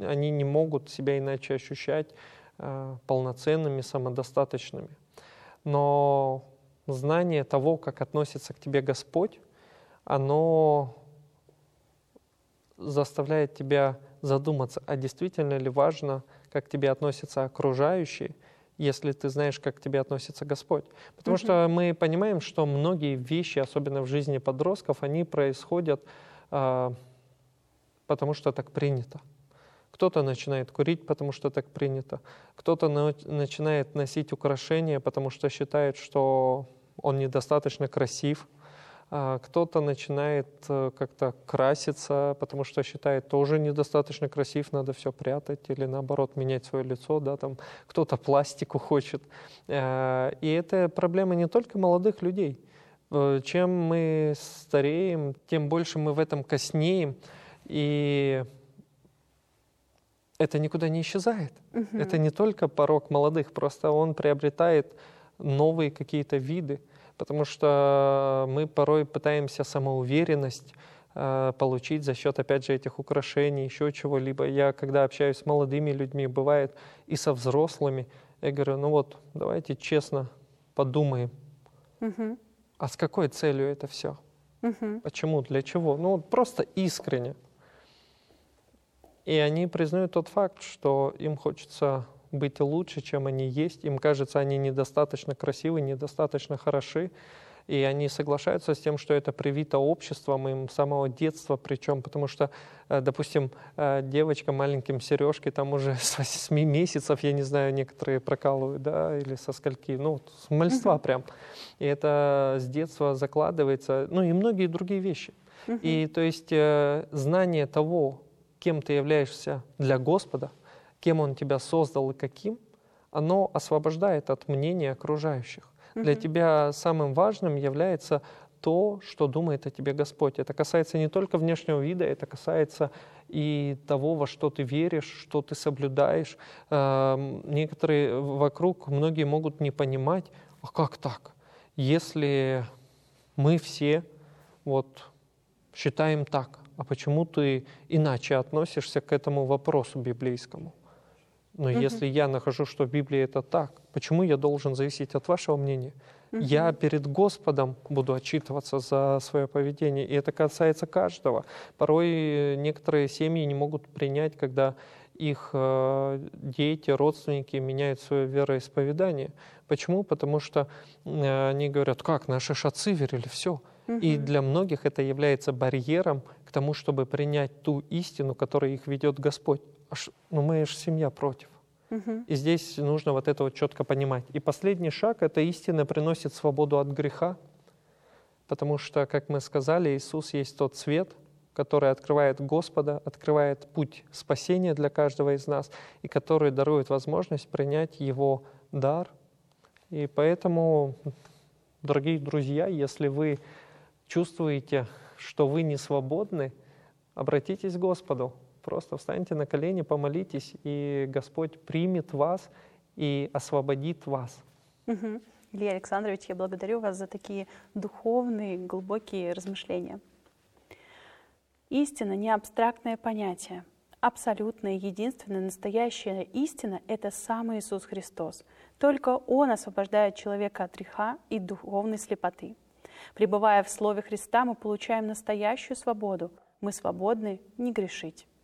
они не могут себя иначе ощущать полноценными, самодостаточными. Но знание того, как относится к тебе Господь, оно заставляет тебя задуматься, а действительно ли важно, как к тебе относятся окружающие, если ты знаешь, как к тебе относится Господь. Потому что мы понимаем, что многие вещи, особенно в жизни подростков, они происходят, потому что так принято. Кто-то начинает курить, потому что так принято. Кто-то начинает носить украшения, потому что считает, что он недостаточно красив. Кто-то начинает как-то краситься, потому что считает, тоже недостаточно красив, надо все прятать или наоборот менять свое лицо. Да, там, кто-то пластику хочет. И это проблема не только молодых людей. Чем мы стареем, тем больше мы в этом коснеем. И это никуда не исчезает. Это не только порок молодых, просто он приобретает новые какие-то виды. Потому что мы порой пытаемся самоуверенность получить за счет, опять же, этих украшений, еще чего-либо. Я, когда общаюсь с молодыми людьми, бывает и со взрослыми, я говорю, ну вот, давайте честно подумаем, а с какой целью это все? Почему, для чего? Ну, вот просто искренне. И они признают тот факт, что им хочется быть лучше, чем они есть. Им кажется, они недостаточно красивы, недостаточно хороши. И они соглашаются с тем, что это привито обществом им с самого детства. Причем, потому что, допустим, девочка маленьким сережкой, там уже с 8 месяцев, я не знаю, некоторые прокалывают, да, или со скольки, ну, с мальства прям. И это с детства закладывается, ну и многие другие вещи. И то есть знание того, кем ты являешься для Господа, кем Он тебя создал и каким, оно освобождает от мнения окружающих. Для тебя самым важным является то, что думает о тебе Господь. Это касается не только внешнего вида, это касается и того, во что ты веришь, что ты соблюдаешь. Некоторые вокруг, многие могут не понимать, а как так? Если мы все вот считаем так, а почему ты иначе относишься к этому вопросу библейскому? Но если я нахожу, что в Библии это так, почему я должен зависеть от вашего мнения? Я перед Господом буду отчитываться за свое поведение, и это касается каждого. Порой некоторые семьи не могут принять, когда их дети, родственники меняют свое вероисповедание. Почему? Потому что они говорят, как, наши ж отцы верили, все. И для многих это является барьером к тому, чтобы принять ту истину, которой их ведет Господь. Ну мы же семья против. И здесь нужно вот это вот четко понимать. И последний шаг — это истина приносит свободу от греха, потому что, как мы сказали, Иисус есть тот свет, который открывает Господа, открывает путь спасения для каждого из нас, и который дарует возможность принять Его дар. И поэтому, дорогие друзья, если вы чувствуете, что вы не свободны, обратитесь к Господу. Просто встаньте на колени, помолитесь, и Господь примет вас и освободит вас. Илья Александрович, я благодарю вас за такие духовные, глубокие размышления. Истина — не абстрактное понятие. Абсолютная, единственная, настоящая истина — это сам Иисус Христос. Только Он освобождает человека от греха и духовной слепоты. Пребывая в Слове Христа, мы получаем настоящую свободу. Мы свободны не грешить.